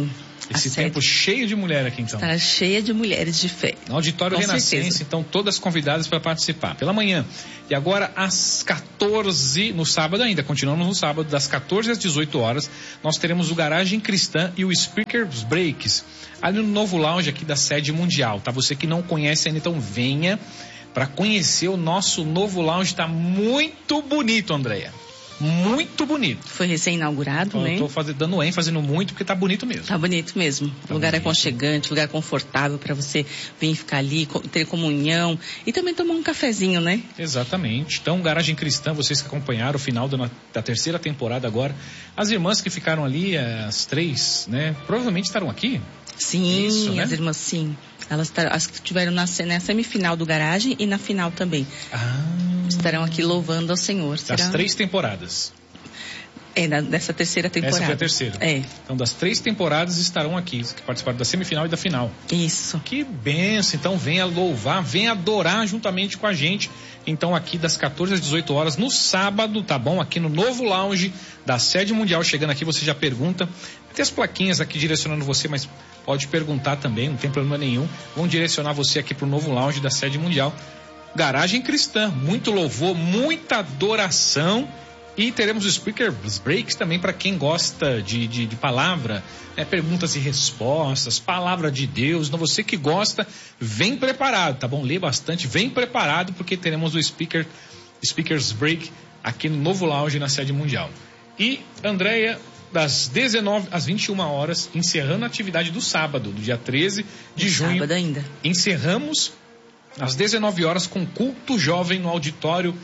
Esse
A
tempo
sede
cheio de mulher aqui, então.
estará cheia de mulheres de fé.
No Auditório
Com
Renascença,
certeza.
então, todas convidadas para participar. Pela manhã. E agora, às quatorze, no sábado ainda, continuamos no sábado, das quatorze às dezoito horas, nós teremos o Garagem Cristã e o Speakers Breaks, ali no novo lounge aqui da sede mundial, tá? Você que não conhece ainda, então venha para conhecer o nosso novo lounge, tá muito bonito, Andréia. Muito bonito.
Foi recém-inaugurado,
Eu
né?
tô fazendo, dando ênfase no muito, porque tá bonito mesmo.
Tá bonito mesmo.
Tá
lugar
bonito.
aconchegante, lugar confortável para você vir ficar ali, co- ter comunhão e também tomar um cafezinho, né?
Exatamente. Então, Garagem Cristã, vocês que acompanharam o final da, da terceira temporada agora, as irmãs que ficaram ali, as três, né, provavelmente estarão aqui.
Sim,
Isso, né?
as irmãs, sim. Elas tar- as que estiveram na, se- na semifinal do Garagem e na final também.
Ah,
Estarão aqui louvando ao Senhor.
das
Será?
três temporadas.
É, da- dessa terceira temporada.
Essa foi a terceira.
É,
Então, das três temporadas estarão aqui, que participaram da semifinal e da final.
isso.
Que benção! Então, venha louvar, venha adorar juntamente com a gente. Então, aqui das quatorze às dezoito horas, no sábado, tá bom? Aqui no novo lounge da sede mundial. Chegando aqui, você já pergunta. Tem as plaquinhas aqui direcionando você, mas pode perguntar também, não tem problema nenhum. Vão direcionar você aqui pro novo lounge da sede mundial. Garagem Cristã, muito louvor, muita adoração. E teremos os Speakers Breaks também para quem gosta de, de, de palavra, né? Perguntas e respostas, palavra de Deus. Então você que gosta, vem preparado, tá bom? Lê bastante, vem preparado, porque teremos o Speaker, Speakers Break aqui no novo lounge na sede mundial. E, Andréia, das dezenove às vinte e uma horas, encerrando a atividade do sábado, do dia treze de junho.
Sábado ainda.
Encerramos às dezenove horas com culto jovem no auditório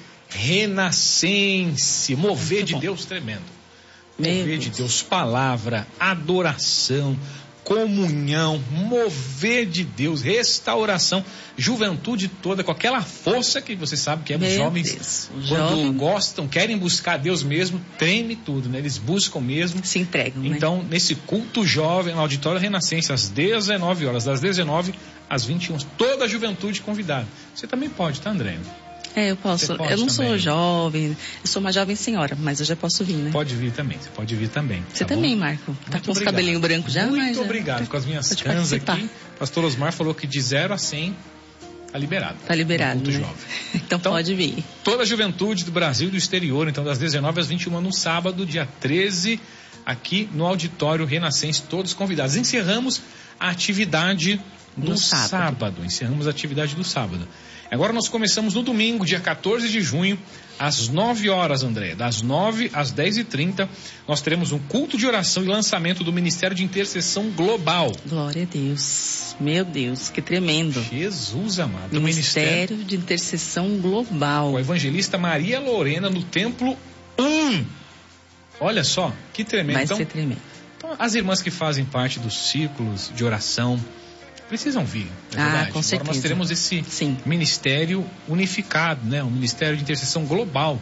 Renascense. Mover
Muito
de
bom.
Deus tremendo.
Meu
Mover de
Deus.
Deus, palavra, adoração, comunhão, mover de Deus, restauração, juventude toda, com aquela força que você sabe que é os
Meu
jovens,
Deus. O
quando
jovem
gostam, querem buscar Deus mesmo, treme tudo, né? Eles buscam mesmo.
se entregam, né?
Então, nesse culto jovem, no Auditório Renascense, às dezenove horas, das dezenove às vinte e uma, toda a juventude convidada. Você também pode, tá, André?
É, eu posso.
Você pode
Eu não
também.
sou jovem, eu sou uma jovem senhora, mas eu já posso vir, né?
Pode vir também, você pode vir também.
Você
tá
também,
bom?
Marco. Tá
Muito
com os
obrigado.
cabelinhos brancos já,
Muito
mas já-
obrigado. Com as minhas
pode
cãs
participar.
aqui, o pastor Osmar falou que de zero a cem tá liberado.
Tá liberado,
No culto
né?
jovem.
Então,
Então,
pode vir.
Toda a juventude do Brasil e do exterior, então das dezenove às vinte e uma no sábado, dia treze, aqui no Auditório Renascense, todos convidados. Encerramos a atividade do
No sábado.
sábado. Encerramos a atividade do sábado. Agora nós começamos no domingo, dia quatorze de junho, às nove horas, André. Das nove às dez e trinta, nós teremos um culto de oração e lançamento do Ministério de Intercessão Global.
Glória a Deus. Meu Deus, que tremendo.
Jesus amado. Do Ministério
Ministério de Intercessão Global.
com a evangelista Maria Lorena no Templo um. Olha só, que tremendo.
Vai
Então,
ser tremendo.
então, as irmãs que fazem parte dos círculos de oração precisam vir, é
Ah,
verdade.
com
Agora
certeza.
nós teremos esse
Sim.
ministério unificado, né? Um ministério de intercessão global.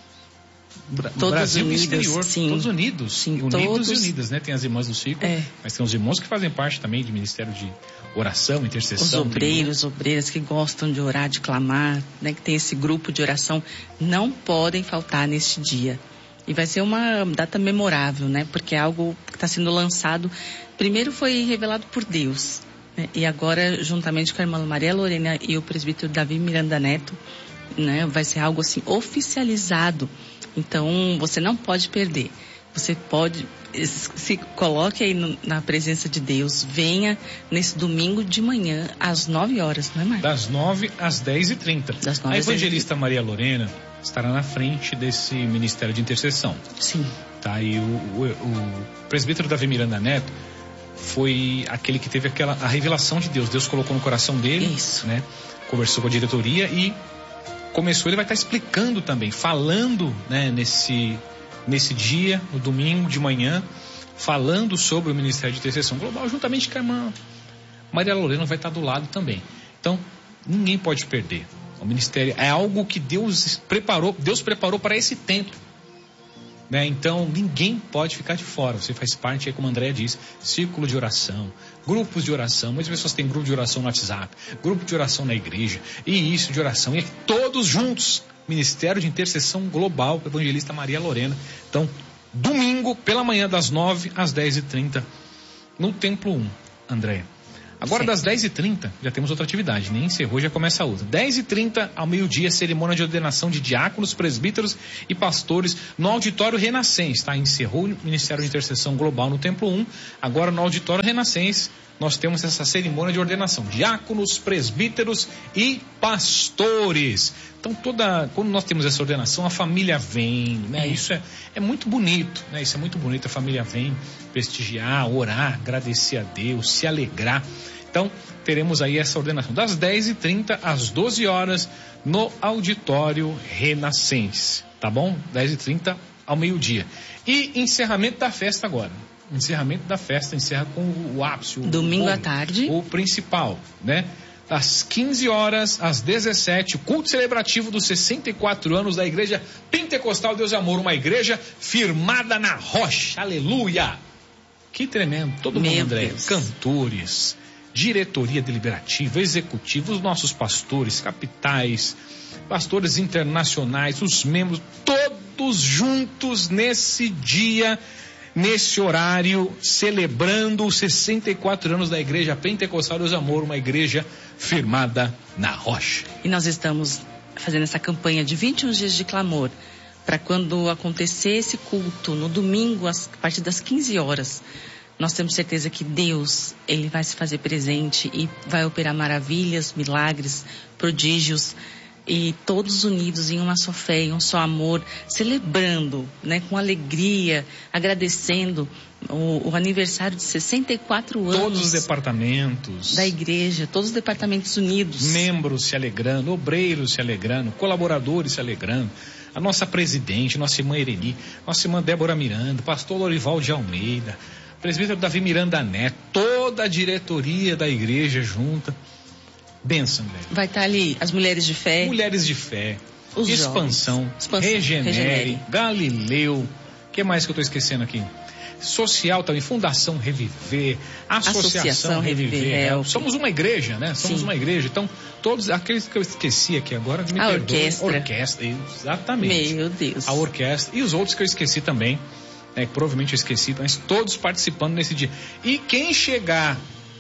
Bra-
Todos
Brasil
unidos,
e exterior,
sim.
todos unidos,
Sim,
unidos
todos.
e unidas, né? Tem as irmãs do círculo,
É.
mas tem os irmãos que fazem parte também de ministério de oração,
Os
intercessão.
obreiros, obreiras que gostam de orar, de clamar, né, que tem esse grupo de oração, não podem faltar neste dia. E vai ser uma data memorável, né? Porque é algo que está sendo lançado. Primeiro foi revelado por Deus, né? E agora, juntamente com a irmã Maria Lorena e o presbítero Davi Miranda Neto, né? Vai ser algo assim oficializado. Então, você não pode perder. Você pode, se coloque aí no, na presença de Deus. Venha nesse domingo de manhã, às nove horas, não é, Marcos?
Das nove às dez e trinta.
Das nove
A
às dez e
evangelista Maria Lorena estará na frente desse ministério de intercessão.
Sim.
Tá? E o, o, o presbítero Davi Miranda Neto foi aquele que teve aquela a revelação de Deus. Deus colocou no coração dele,
Isso.
né? Conversou com a diretoria e começou, ele vai estar explicando também, falando, né, nesse, nesse dia, no domingo de manhã, falando sobre o Ministério de Intercessão Global, juntamente com a irmã Maria Lorena vai estar do lado também. Então, ninguém pode perder. O ministério é algo que Deus preparou, Deus preparou para esse tempo. Né? Então, ninguém pode ficar de fora. Você faz parte, aí, como a Andréia disse, círculo de oração, grupos de oração. Muitas pessoas têm grupo de oração no WhatsApp, grupo de oração na igreja, e isso de oração. E aqui, todos juntos, Ministério de Intercessão Global, Evangelista Maria Lorena. Então, domingo, pela manhã, das nove às dez e trinta, no Templo um, André. Agora, certo. Das dez e trinta, já temos outra atividade, nem encerrou, já começa a outra. dez e trinta ao meio-dia, cerimônia de ordenação de diáconos, presbíteros e pastores no Auditório Renascença, tá? Encerrou o Ministério de Intercessão Global no Templo um, agora no Auditório Renascença, nós temos essa cerimônia de ordenação, diáconos, presbíteros e pastores. Então, toda, quando nós temos essa ordenação, a família vem, né? Isso é, é muito bonito, né? Isso é muito bonito, a família vem prestigiar, orar, agradecer a Deus, se alegrar. Então, teremos aí essa ordenação das dez e trinta às doze horas no Auditório Renascença, tá bom? dez e trinta ao meio-dia. E encerramento da festa agora. Encerramento da festa, encerra com o ápice. O,
Domingo
o,
à tarde.
O principal, né? Das quinze horas às dezessete, o culto celebrativo dos sessenta e quatro anos da Igreja Pentecostal Deus e Amor, uma igreja firmada na rocha. Aleluia! Que tremendo. Todo mundo, André. Deus. Cantores, diretoria deliberativa, executivo, os nossos pastores, capitais, pastores internacionais, os membros, todos juntos nesse dia, nesse horário, celebrando os sessenta e quatro anos da Igreja Pentecostal Deus e Amor, uma igreja firmada na rocha.
E nós estamos fazendo essa campanha de vinte e um dias de clamor, para quando acontecer esse culto, no domingo, a partir das quinze horas, nós temos certeza que Deus, Ele vai se fazer presente e vai operar maravilhas, milagres, prodígios, e todos unidos em uma só fé, em um só amor, celebrando, né, com alegria, agradecendo o, o aniversário de sessenta e quatro anos.
Todos os departamentos
da igreja, todos os departamentos unidos.
Membros se alegrando, obreiros se alegrando, colaboradores se alegrando. A nossa presidente, nossa irmã Ireni, nossa irmã Débora Miranda, pastor Lorival de Almeida, presbítero Davi Miranda Neto, toda a diretoria da igreja junta. Bênção, velho.
Vai estar ali as mulheres de fé.
Mulheres de fé.
Os
Expansão.
Expansão.
Regenere,
Regenere.
Galileu. O que mais que eu estou esquecendo aqui? Social também. Fundação Reviver. Associação,
Associação
Reviver.
Reviver Help.
Somos uma igreja, né? Somos
Sim.
uma igreja. Então, todos aqueles que eu esqueci aqui agora, me
A
perdoem.
orquestra.
Orquestra. Exatamente.
Meu Deus.
A orquestra. E os outros que eu esqueci também. Né? Provavelmente eu esqueci, mas todos participando nesse dia. E quem chegar...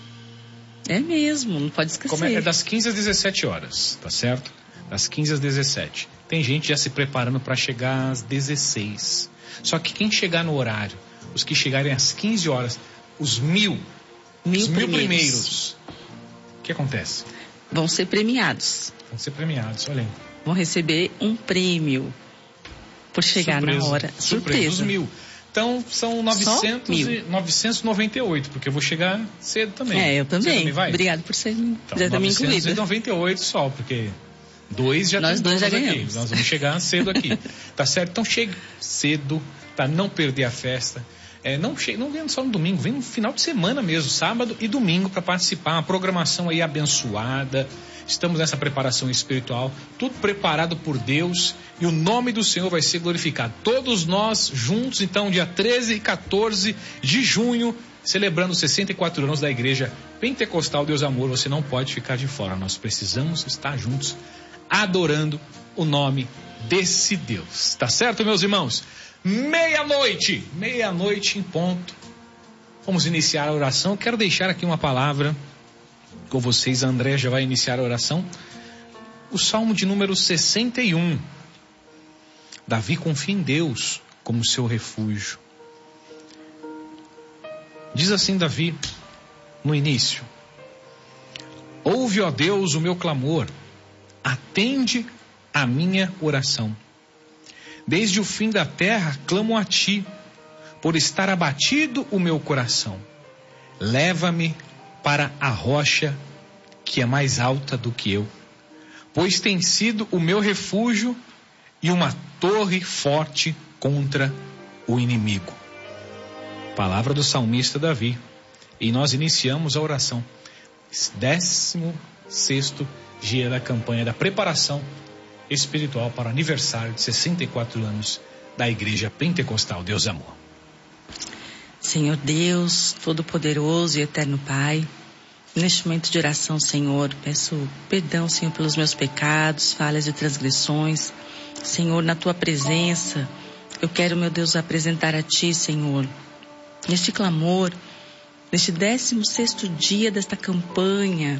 É mesmo, não pode esquecer.
Como é, é das quinze às dezessete horas, tá certo? Das quinze às dezessete. Tem gente já se preparando para chegar às dezesseis. Só que quem chegar no horário, os que chegarem às quinze horas, os mil,
mil
os mil
primeiros.
primeiros, o que acontece?
Vão ser premiados.
Vão ser premiados, olha aí.
Vão receber um prêmio por chegar
Surpresa.
na hora.
Surpresa.
Surpresa.
Os mil. Então, são novecentos e, novecentos e noventa e oito, porque eu vou chegar cedo também.
É, eu também.
Você também vai?
Obrigado por ser
Então,
já da minha incluída.
novecentos e noventa e oito só, porque dois já
Nós dois já
aqui.
ganhamos.
Nós vamos chegar cedo aqui. Tá certo? Então, chegue cedo, para não perder a festa. É, não, chegue, não venha só no domingo, vem no final de semana mesmo, sábado e domingo, para participar. Uma programação aí abençoada. Estamos nessa preparação espiritual, tudo preparado por Deus, e o nome do Senhor vai ser glorificado. Todos nós juntos, então, dia treze e quatorze de junho, celebrando os sessenta e quatro anos da Igreja Pentecostal Deus Amor. Você não pode ficar de fora, nós precisamos estar juntos, adorando o nome desse Deus. Tá certo, meus irmãos? Meia-noite, meia-noite em ponto. Vamos iniciar a oração. Quero deixar aqui uma palavra com vocês. A André já vai iniciar a oração. O Salmo de número sessenta e um. Davi confia em Deus como seu refúgio. Diz assim Davi no início: ouve, ó Deus, o meu clamor, atende a minha oração. Desde o fim da terra clamo a ti, por estar abatido o meu coração. Leva-me para a rocha que é mais alta do que eu, pois tem sido o meu refúgio e uma torre forte contra o inimigo. Palavra do salmista Davi. E nós iniciamos a oração. Décimo sexto dia da campanha da preparação espiritual para o aniversário de sessenta e quatro anos da Igreja Pentecostal Deus Amor.
Senhor Deus, Todo-Poderoso e Eterno Pai, neste momento de oração, Senhor, peço perdão, Senhor, pelos meus pecados, falhas e transgressões. Senhor, na Tua presença, eu quero, meu Deus, apresentar a Ti, Senhor, este clamor neste décimo sexto dia desta campanha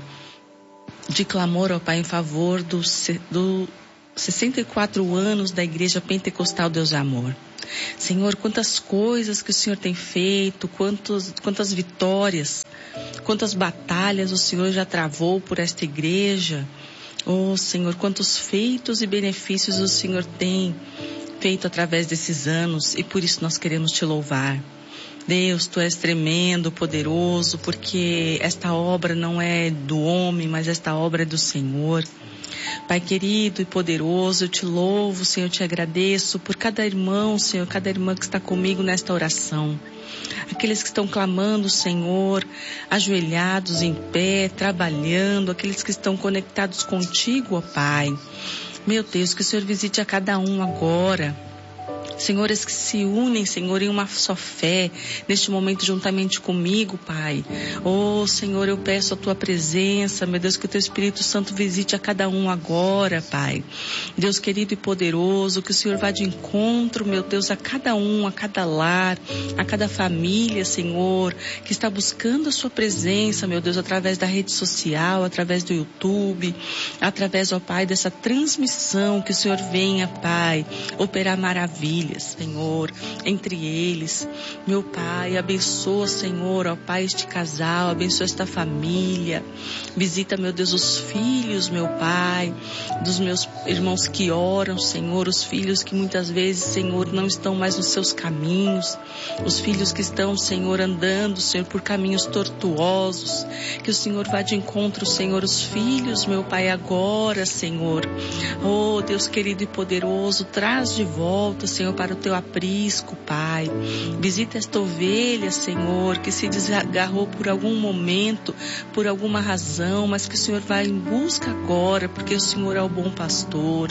de clamor, ó Pai, em favor do, do sessenta e quatro anos da Igreja Pentecostal Deus é Amor. Senhor, quantas coisas que o Senhor tem feito, quantos, quantas vitórias, quantas batalhas o Senhor já travou por esta igreja. Oh, Senhor, quantos feitos e benefícios o Senhor tem feito através desses anos, e por isso nós queremos te louvar. Deus, Tu és tremendo, poderoso, porque esta obra não é do homem, mas esta obra é do Senhor. Pai querido e poderoso, eu te louvo, Senhor, eu te agradeço por cada irmão, Senhor, cada irmã que está comigo nesta oração. Aqueles que estão clamando, Senhor, ajoelhados em pé, trabalhando, aqueles que estão conectados contigo, ó Pai. Meu Deus, que o Senhor visite a cada um agora. Senhores que se unem, Senhor, em uma só fé, neste momento juntamente comigo, Pai. Oh, Senhor, eu peço a Tua presença, meu Deus, que o Teu Espírito Santo visite a cada um agora, Pai. Deus querido e poderoso, que o Senhor vá de encontro, meu Deus, a cada um, a cada lar, a cada família, Senhor, que está buscando a Sua presença, meu Deus, através da rede social, através do YouTube, através, ó Pai, dessa transmissão, que o Senhor venha, Pai, operar maravilhas, Senhor, entre eles. Meu Pai, abençoa, Senhor, ó Pai, este casal, abençoa esta família. Visita, meu Deus, os filhos, meu Pai, dos meus irmãos que oram, Senhor, os filhos que muitas vezes, Senhor, não estão mais nos seus caminhos, os filhos que estão, Senhor, andando, Senhor, por caminhos tortuosos. Que o Senhor vá de encontro, Senhor, os filhos, meu Pai, agora, Senhor. Oh, Deus querido e poderoso, traz de volta, Senhor, para o Teu aprisco, Pai. Visita esta ovelha, Senhor, que se desagarrou por algum momento, por alguma razão, mas que o Senhor vai em busca agora, porque o Senhor é o bom pastor.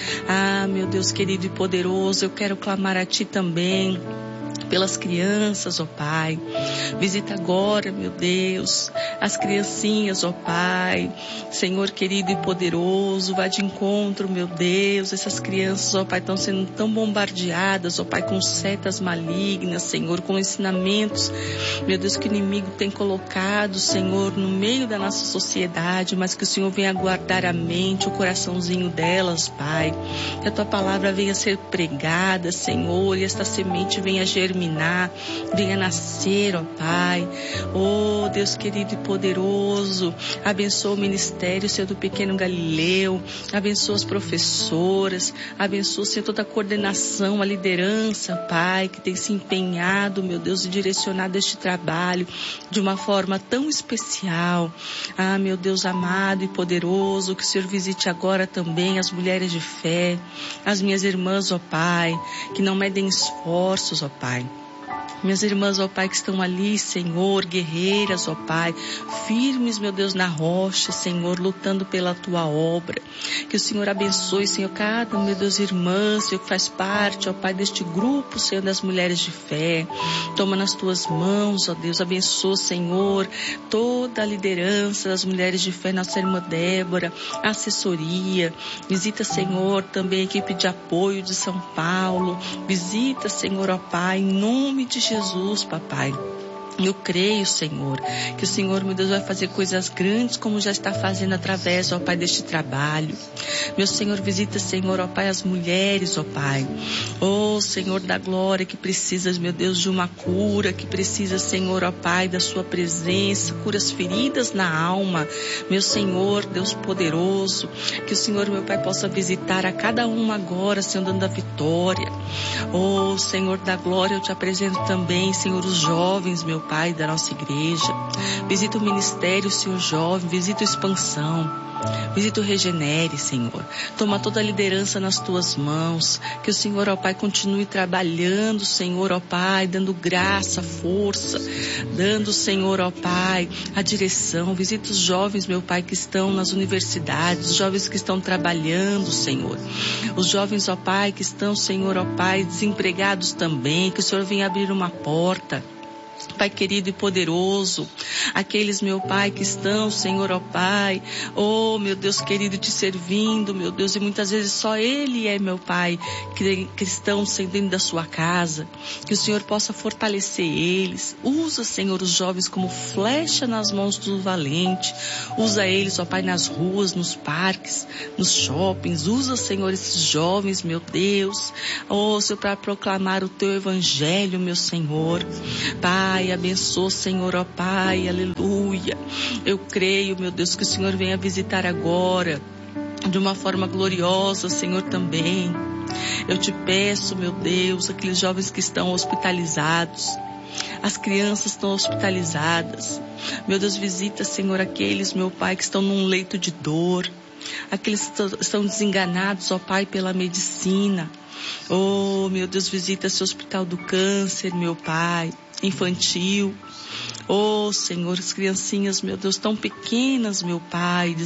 Ah, meu Deus querido e poderoso, eu quero clamar a Ti também pelas crianças, ó Pai. Visita agora, meu Deus, as criancinhas, ó Pai. Senhor querido e poderoso, vá de encontro, meu Deus. Essas crianças, ó Pai, estão sendo tão bombardeadas, ó Pai, com setas malignas, Senhor, com ensinamentos, meu Deus, que o inimigo tem colocado, Senhor, no meio da nossa sociedade, mas que o Senhor venha guardar a mente, o coraçãozinho delas, Pai. Que a Tua palavra venha ser pregada, Senhor, e esta semente venha germinar, venha nascer, ó Pai. Oh, Deus querido e poderoso, abençoa o ministério, Senhor, do pequeno Galileu, abençoa as professoras, abençoa, Senhor, toda a coordenação, a liderança, Pai, que tem se empenhado, meu Deus, e direcionado este trabalho de uma forma tão especial. Ah, meu Deus amado e poderoso, que o Senhor visite agora também as mulheres de fé, as minhas irmãs, ó Pai, que não medem esforços, ó Pai. Minhas irmãs, ó Pai, que estão ali, Senhor, guerreiras, ó Pai, firmes, meu Deus, na rocha, Senhor, lutando pela Tua obra. Que o Senhor abençoe, Senhor, cada, meu Deus, irmã, Senhor, que faz parte, ó Pai, deste grupo, Senhor, das mulheres de fé. Toma nas Tuas mãos, ó Deus, abençoa, Senhor, toda a liderança das mulheres de fé, nossa irmã Débora, a assessoria. Visita, Senhor, também a equipe de apoio de São Paulo. Visita, Senhor, ó Pai, em nome de Jesus, papai. Eu creio, Senhor, que o Senhor, meu Deus, vai fazer coisas grandes como já está fazendo através, ó Pai, deste trabalho. Meu Senhor, visita, Senhor, ó Pai, as mulheres, ó Pai. Oh, Senhor da glória, que precisas, meu Deus, de uma cura, que precisa, Senhor, ó Pai, da Sua presença, curas feridas na alma. Meu Senhor, Deus poderoso, que o Senhor, meu Pai, possa visitar a cada uma agora, Senhor, dando a vitória. Oh, Senhor da glória, eu te apresento também, Senhor, os jovens, meu Pai, da nossa igreja. Visita o ministério, Senhor jovem, visita a expansão, visita o Regenere, Senhor. Toma toda a liderança nas Tuas mãos. Que o Senhor, ó Pai, continue trabalhando, Senhor, ó Pai, dando graça, força, dando, Senhor, ó Pai, a direção. Visita os jovens, meu Pai, que estão nas universidades, os jovens que estão trabalhando, Senhor. Os jovens, ó Pai, que estão, Senhor, ó Pai, desempregados também. Que o Senhor venha abrir uma porta. Pai querido e poderoso, aqueles, meu Pai, que estão, Senhor, ó Pai, oh, meu Deus querido, te servindo, meu Deus, e muitas vezes só Ele é, meu Pai, que, que estão dentro da sua casa, que o Senhor possa fortalecer eles. Usa, Senhor, os jovens como flecha nas mãos do valente, usa eles, ó Pai, nas ruas, nos parques, nos shoppings, usa, Senhor, esses jovens, meu Deus, oh, Senhor, para proclamar o Teu Evangelho, meu Senhor. Pai, abençoa, Senhor, ó Pai, aleluia. Eu creio, meu Deus, que o Senhor venha visitar agora, de uma forma gloriosa, Senhor, também. Eu te peço, meu Deus, aqueles jovens que estão hospitalizados, as crianças estão hospitalizadas. Meu Deus, visita, Senhor, aqueles, meu Pai, que estão num leito de dor, aqueles que estão desenganados, ó Pai, pela medicina. Oh, meu Deus, visita esse hospital do câncer, meu Pai, infantil. Oh, Senhor, as criancinhas, meu Deus, tão pequenas, meu Pai,